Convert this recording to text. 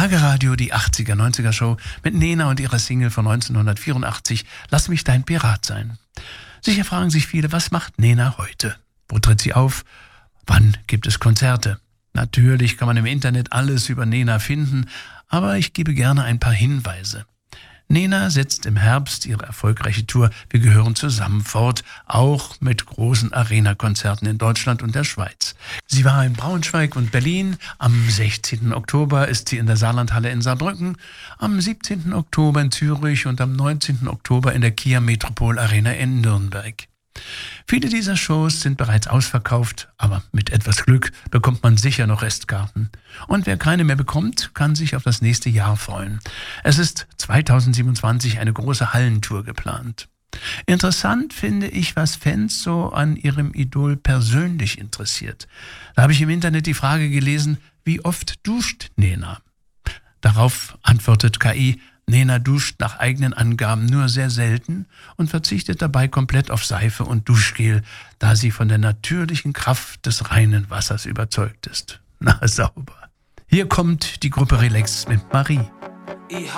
Schlagerradio, die 80er, 90er Show mit Nena und ihrer Single von 1984, Lass mich dein Pirat sein. Sicher fragen sich viele, was macht Nena heute? Wo tritt sie auf? Wann gibt es Konzerte? Natürlich kann man im Internet alles über Nena finden, aber ich gebe gerne ein paar Hinweise. Nena setzt im Herbst ihre erfolgreiche Tour Wir gehören zusammen fort, auch mit großen Arena-Konzerten in Deutschland und der Schweiz. Sie war in Braunschweig und Berlin, am 16. Oktober ist sie in der Saarlandhalle in Saarbrücken, am 17. Oktober in Zürich und am 19. Oktober in der Kia Metropol Arena in Nürnberg. Viele dieser Shows sind bereits ausverkauft, aber mit etwas Glück bekommt man sicher noch Restkarten. Und wer keine mehr bekommt, kann sich auf das nächste Jahr freuen. Es ist 2027 eine große Hallentour geplant. Interessant finde ich, was Fans so an ihrem Idol persönlich interessiert. Da habe ich im Internet die Frage gelesen, wie oft duscht Nena? Darauf antwortet KI, Nena duscht nach eigenen Angaben nur sehr selten und verzichtet dabei komplett auf Seife und Duschgel, da sie von der natürlichen Kraft des reinen Wassers überzeugt ist. Na, sauber. Hier kommt die Gruppe Relax mit Marie.